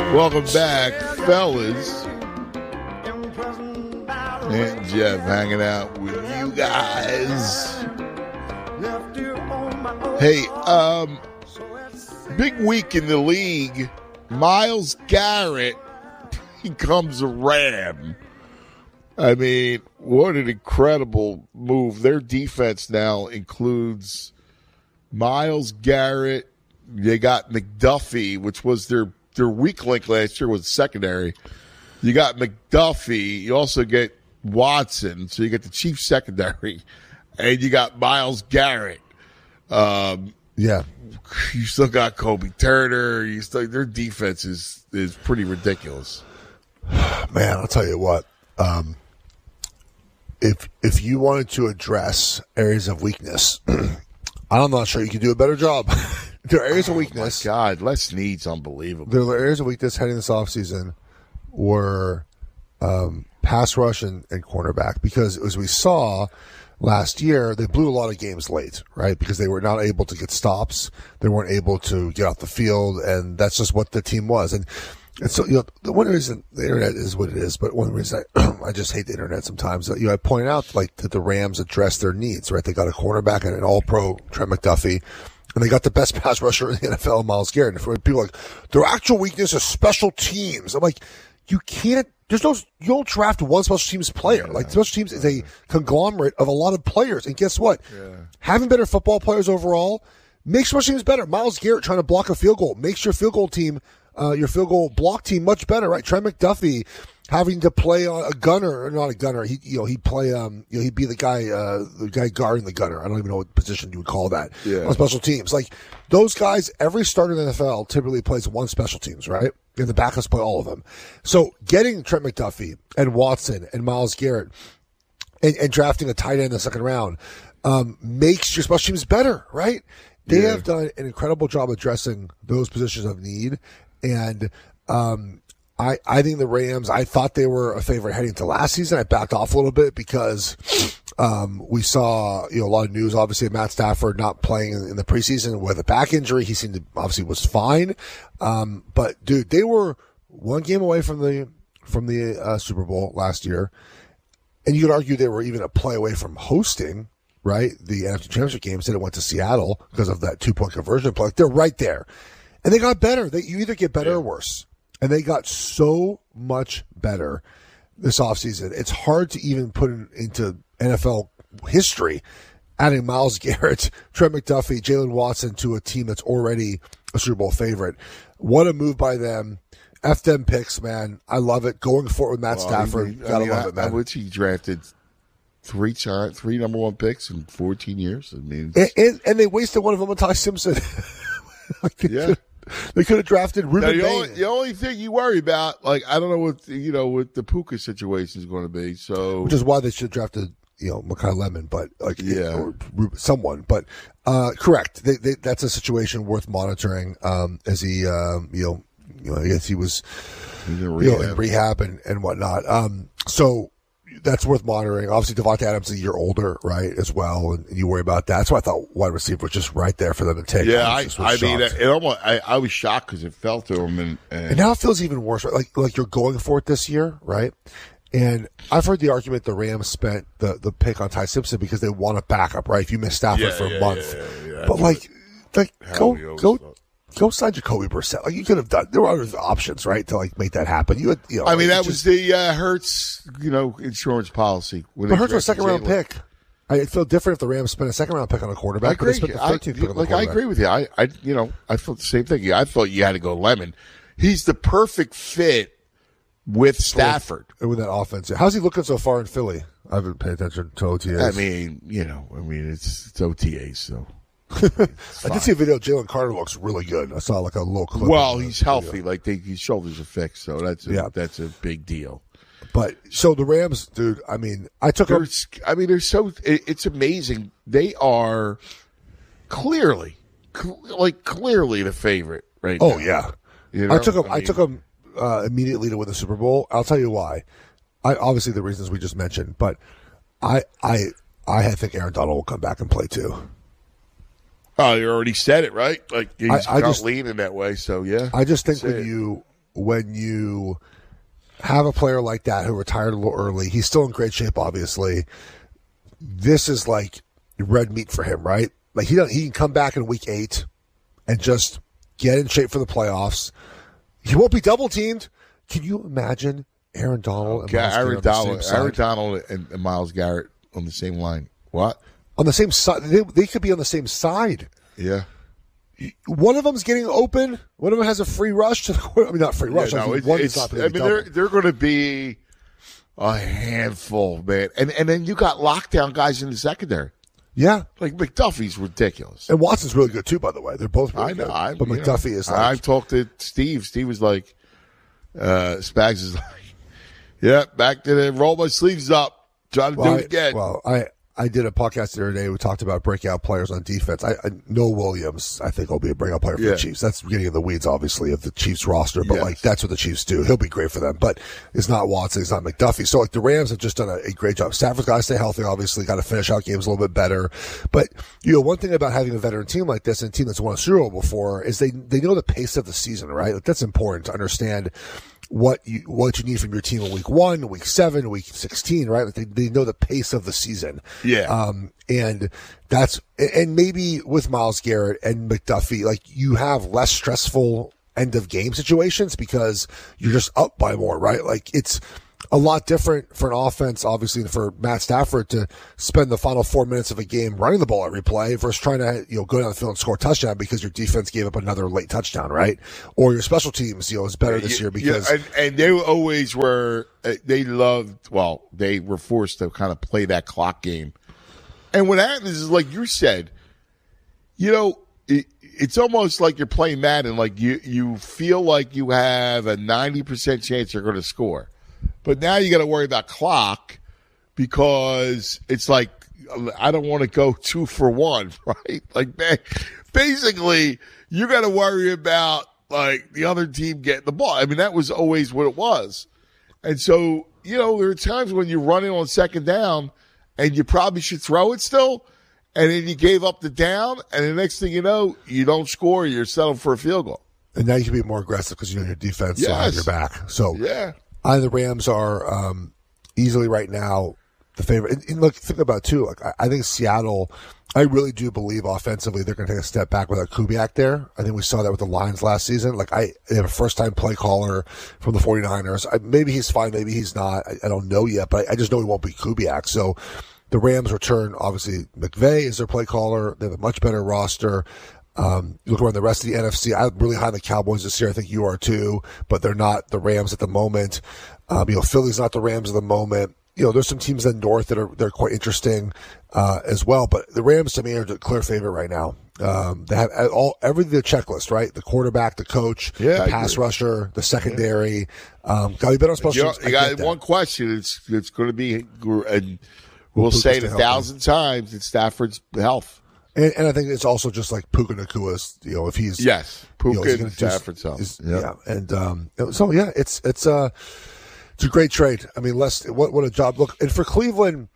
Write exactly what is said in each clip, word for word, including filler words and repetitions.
Welcome back, fellas. And Jeff hanging out with you guys. Hey, um, big week in the league. Myles Garrett becomes a Ram. I mean, what an incredible move. Their defense now includes Myles Garrett. They got McDuffie, which was their, their weak link last year, was secondary. You got McDuffie. You also get Watson. So you get the Chiefs secondary. And you got Myles Garrett. Um, yeah. You still got Kobe Turner. You still, their defense is, is pretty ridiculous. Man, I'll tell you what. Um, if if you wanted to address areas of weakness, I'm not sure you could do a better job. There are areas of weakness. Oh my God, Les Snead's unbelievable. There are areas of weakness heading this offseason were um, pass rush and, and cornerback, because as we saw last year, they blew a lot of games late, right? Because they were not able to get stops. They weren't able to get off the field, and that's just what the team was. And, and so, you know, the one reason the internet is what it is, but one reason I, I just hate the internet sometimes, you know, I point out, like, that the Rams address their needs, right? They got a cornerback and an all-pro Trent McDuffie, and they got the best pass rusher in the N F L, Myles Garrett. And for people like, their actual weakness is special teams. I'm like, you can't, there's no, you don't draft one special teams player. Yeah, like, special teams is a conglomerate of a lot of players. And guess what? Yeah. Having better football players overall makes special teams better. Myles Garrett trying to block a field goal makes your field goal team, uh, your field goal block team much better, right? Trent McDuffie having to play on a gunner, or not a gunner. He, you know, he'd play, um, you know, he'd be the guy, uh, the guy guarding the gunner. I don't even know what position you would call that yeah. on special teams. Like, those guys, every starter in the N F L typically plays one special teams, right? And the backups play all of them. So getting Trent McDuffie and Watson and Myles Garrett and, and drafting a tight end in the second round, um, makes your special teams better, right? They yeah. have done an incredible job addressing those positions of need. And, um, I, I think the Rams, I thought they were a favorite heading to last season. I backed off a little bit because, um, we saw, you know, a lot of news, obviously, of Matt Stafford not playing in, in the preseason with a back injury. He seemed to, obviously was fine. Um, but dude, they were one game away from the, from the, uh, Super Bowl last year. And you could argue they were even a play away from hosting, right? The N F C Championship game. Instead, it went to Seattle because of that two point conversion play. They're right there. And they got better. They, you either get better yeah. or worse. And they got so much better this offseason. It's hard to even put it into N F L history, adding Myles Garrett, Trent McDuffie, Jalen Watson to a team that's already a Super Bowl favorite. What a move by them. F them picks, man. I love it. Going forward with Matt well, Stafford. I mean, gotta I mean, love I, it, man. Which he drafted three three number one picks in fourteen years. I mean, and, and, and they wasted one of them on Ty Simpson. like they yeah. Could, They could have drafted Ruben the, Bain. only, the only thing you worry about, like, I don't know what, you know, what the Puka situation is going to be. So, which is why they should have drafted, you know, Mekhi Lemon, but like, yeah, or someone. But uh, correct, they, they, that's a situation worth monitoring. Um, as he, um, you know, you know, I guess he was, in you rehab, know, in rehab and, and whatnot. Um, so. That's worth monitoring. Obviously, Devontae Adams is a year older, right, as well, and you worry about that. That's why I thought wide receiver was just right there for them to take. Yeah, I, I, I mean, it almost, I, I was shocked because it fell to him, and, and and now it feels even worse. Right? Like like you're going for it this year, right? And I've heard the argument the Rams spent the the pick on Ty Simpson because they want a backup, right? If you miss Stafford yeah, for a yeah, month, yeah, yeah, but like like How go go. Go sign Jacoby Brissett. Like you could have done. There were other options, right, to like make that happen. You, had, you know. I mean, that just, was the uh, Hertz, you know, insurance policy. But Hertz was a second round pick. I feel different if the Rams spent a second round pick on a quarterback. I agree. But they spent the thirteenth I, pick on the like I agree with you. I, I, you know, I felt the same thing. Yeah, I thought you had to go Lemon. He's the perfect fit with Stafford with, with that offense. How's he looking so far in Philly? I haven't paid attention to O T As. I mean, you know, I mean it's, it's O T As, so. I did see a video. Jalen Carter looks really good. I saw like a little clip. Well, he's healthy. Like they, his shoulders are fixed, so that's a, yeah. that's a big deal. But so the Rams, dude. I mean, I took. A, I mean, they're so. It, it's amazing. They are clearly, cl- like clearly the favorite right oh, now. yeah. You know? I took them. I, I mean, took them uh, immediately to win the Super Bowl. I'll tell you why. I obviously the reasons we just mentioned, but I I I think Aaron Donald will come back and play too. Oh, you already said it, right? Like he's I, I not just, leaning that way, so yeah. I just think Say when it. you when you have a player like that who retired a little early. He's still in great shape, obviously. This is like red meat for him, right? Like he don't, he can come back in week eight and just get in shape for the playoffs. He won't be double teamed. Can you imagine Aaron Donald and Myles Aaron Garrett on the Donald, same Aaron side? Donald and, and Myles Garrett on the same line? What? On the same side? They, they could be on the same side. Yeah. One of them's getting open. One of them has a free rush to the. I mean, not free rush. Yeah, no, I mean, it, one it's, is not I going to mean, be they're double. they're going to be a handful, man. And and then you got lockdown guys in the secondary. Yeah, Like McDuffie's ridiculous. and Watson's really good too. By the way, they're both really I know. good. I, but you McDuffie know, is like I've talked to Steve. Steve was like, uh, Spags is like, yeah, back to the roll my sleeves up, try to well, do it again. I, well, I I did a podcast the other day. We talked about breakout players on defense. I, I Noah Williams, I think, will be a breakout player for Yeah. the Chiefs. That's getting in the weeds, obviously, of the Chiefs roster, but Yes. like that's what the Chiefs do. He'll be great for them, but it's not Watson, it's not McDuffie. So like the Rams have just done a, a great job. Stafford's got to stay healthy, obviously, got to finish out games a little bit better. But you know, one thing about having a veteran team like this and a team that's won a Super Bowl before is they they know the pace of the season, right? Like that's important to understand what you what you need from your team in week one, week seven, week sixteen, right? Like they, they know the pace of the season. Yeah. Um, and that's and maybe with Myles Garrett and McDuffie, like you have less stressful end of game situations because you're just up by more, right? Like it's a lot different for an offense, obviously, than for Matt Stafford to spend the final four minutes of a game running the ball every play versus trying to, you know, go down the field and score a touchdown because your defense gave up another late touchdown, right? Or your special teams, you know, is better this year because yeah, and, and they always were. uh, They loved. Well, they were forced to kind of play that clock game. And what happens is, like you said, you know, it, it's almost like you're playing Madden. Like you, you feel like you have a ninety percent chance you're going to score, but now you got to worry about clock because it's like I don't want to go two for one, right? Like man, basically, you got to worry about like the other team getting the ball. I mean, that was always what it was. And so, you know, there are times when you're running on second down and you probably should throw it still. And then you gave up the down. And the next thing you know, you don't score. You're settled for a field goal. and now you can be more aggressive because you know your defense Yes. will have your back. So Yeah. I think the Rams are um, easily right now the favorite. And, and look, think about it too. Like I, I think Seattle, I really do believe offensively they're going to take a step back without Kubiak there. I think we saw that with the Lions last season. Like I they have a first time play caller from the 49ers. I, maybe he's fine, maybe he's not. I, I don't know yet, but I, I just know he won't be Kubiak. So the Rams return, obviously McVay is their play caller. They have a much better roster. Um, you look around the rest of the N F C. I'm really high on the Cowboys this year. I think you are too, but they're not the Rams at the moment. Um, you know, Philly's not the Rams at the moment. You know, there's some teams in the North that are they're quite interesting uh, as well. But the Rams to me are the clear favorite right now. Um, they have all everything the checklist, right? The quarterback, the coach, Yeah, the I pass agree. rusher, the secondary. Um, got to be better on special You, teams. you I got get that. one question. It's it's going to be, and we'll Puka's say it to a help thousand times. It's Stafford's health. And, and I think it's also just like Puka Nakua's, you know, if he's Yes, you know, Puka he's and gonna do- Stafford's health. is- Yep. Yeah, and um, so yeah, it's it's uh it's a great trade. I mean, less what what a job. Look, and for Cleveland,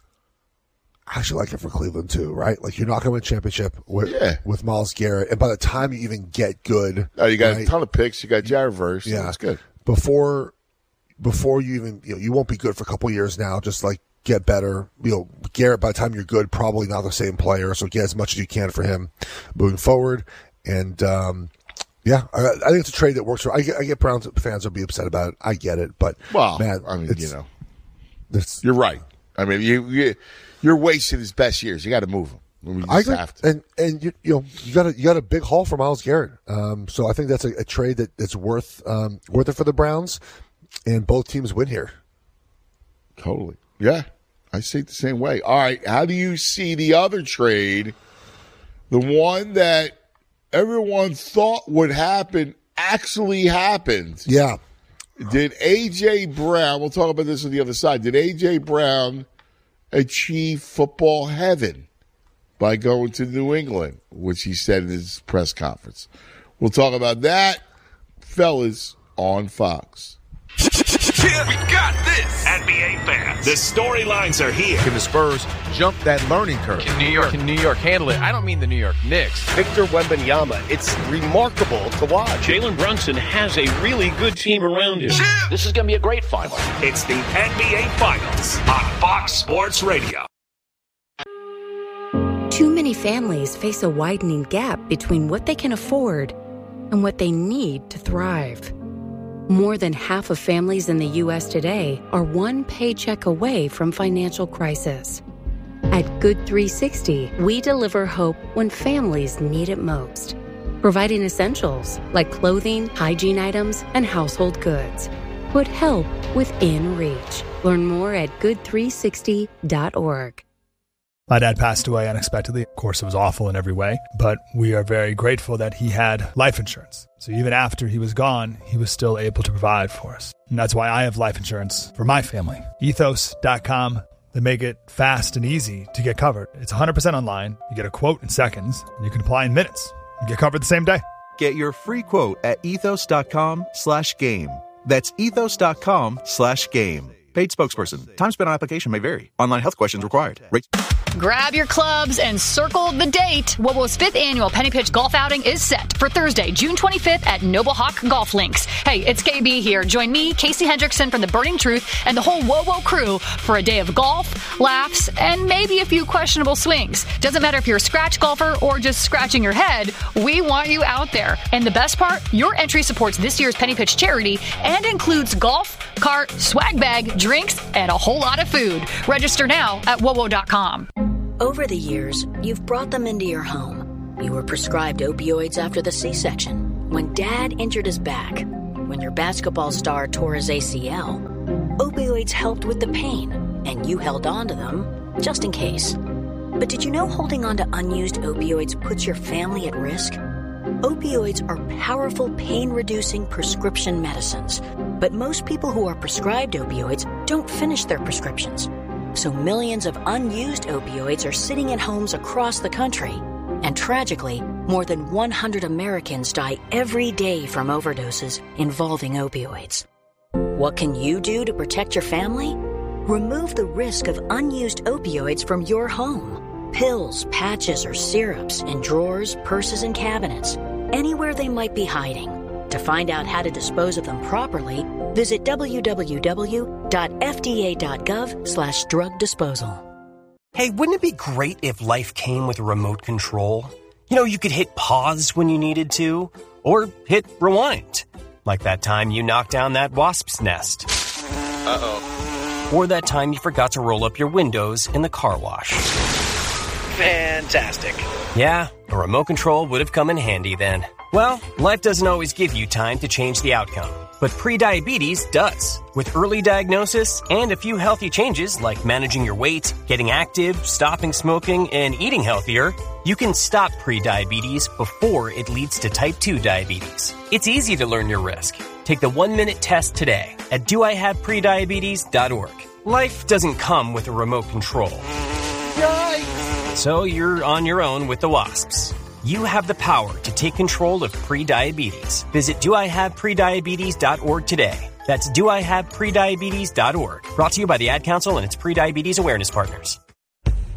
I actually like it for Cleveland too, right? Like you're not going to win a championship with Yeah. with Myles Garrett, and by the time you even get good, Oh, you got right, a ton of picks. You got Jared Verse. yeah, That's good. before before you even you know you won't be good for a couple years now. Just like get better. You know, Garrett, by the time you're good, probably not the same player. So get as much as you can for him moving forward. And, um, yeah, I, I think it's a trade that works for, I get, I get Browns fans will be upset about it. I get it. But, Well, man, I mean, it's, you know, it's, you're right. I mean, you, you you're wasting his best years. You got to move him. We just I agree. have to. And, and you, you know, you got a, you got a big haul for Myles Garrett. Um, so I think that's a, a trade that, that's worth, um, worth it for the Browns. And both teams win here. Totally. Yeah. I see it the same way. All right. How do you see the other trade? The one that everyone thought would happen actually happened. Yeah. Did A J. Brown, we'll talk about this on the other side, did A J. Brown achieve football heaven by going to New England, which he said in his press conference? We'll talk about that, fellas, on Fox. We got this! N B A fans, the storylines are here. Can the Spurs jump that learning curve? Can New York, can New York handle it? I don't mean the New York Knicks. Victor Wembanyama, it's remarkable to watch. Jalen Brunson has a really good team around him. Yeah. This is going to be a great final. It's the N B A Finals on Fox Sports Radio. Too many families face a widening gap between what they can afford and what they need to thrive. More than half of families in the U S today are one paycheck away from financial crisis. At Good three sixty, we deliver hope when families need it most, providing essentials like clothing, hygiene items, and household goods. Put help within reach. Learn more at good three sixty dot org. My dad passed away unexpectedly. Of course, it was awful in every way, but we are very grateful that he had life insurance. So even after he was gone, he was still able to provide for us. And that's why I have life insurance for my family. ethos dot com. They make it fast and easy to get covered. It's one hundred percent online. You get a quote in seconds, and you can apply in minutes. You get covered the same day. Get your free quote at ethos dot com slash game. That's ethos dot com slash game. Paid spokesperson. Time spent on application may vary. Online health questions required. Rates. Grab your clubs and circle the date. WOWO's fifth annual Penny Pitch Golf Outing is set for Thursday, June twenty-fifth at Noble Hawk Golf Links. Hey, it's K B here. Join me, Casey Hendrickson from The Burning Truth, and the whole WOWO crew for a day of golf, laughs, and maybe a few questionable swings. Doesn't matter if you're a scratch golfer or just scratching your head, we want you out there. And the best part, your entry supports this year's Penny Pitch charity and includes golf, cart, swag bag, drinks, and a whole lot of food. Register now at wowo dot com. Over the years, you've brought them into your home. You were prescribed opioids after the C-section, when Dad injured his back, when your basketball star tore his A C L. Opioids helped with the pain, and you held on to them just in case. But did you know holding on to unused opioids puts your family at risk? Opioids are powerful pain-reducing prescription medicines, but most people who are prescribed opioids don't finish their prescriptions. So millions of unused opioids are sitting in homes across the country. And tragically, more than one hundred Americans die every day from overdoses involving opioids. What can you do to protect your family? Remove the risk of unused opioids from your home. Pills, patches, or syrups in drawers, purses, and cabinets, anywhere they might be hiding. To find out how to dispose of them properly, visit w w w dot f d a dot gov slash drug disposal. Hey, wouldn't it be great if life came with a remote control? You know, you could hit pause when you needed to, or hit rewind. Like that time you knocked down that wasp's nest. Uh-oh. Or that time you forgot to roll up your windows in the car wash. Fantastic. Yeah, a remote control would have come in handy then. Well, life doesn't always give you time to change the outcome, but prediabetes does. With early diagnosis and a few healthy changes like managing your weight, getting active, stopping smoking, and eating healthier, you can stop prediabetes before it leads to type two diabetes. It's easy to learn your risk. Take the one-minute test today at do I have prediabetes dot org. Life doesn't come with a remote control. Yikes! So you're on your own with the wasps. You have the power to take control of prediabetes. Visit do I have prediabetes dot org today. That's do I have prediabetes dot org. Brought to you by the Ad Council and its prediabetes awareness partners.